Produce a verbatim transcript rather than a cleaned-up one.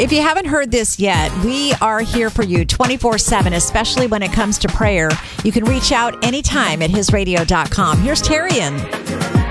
If you haven't heard this yet, we are here for you twenty-four seven, especially when it comes to prayer. You can reach out anytime at his radio dot com. Here's Terrian.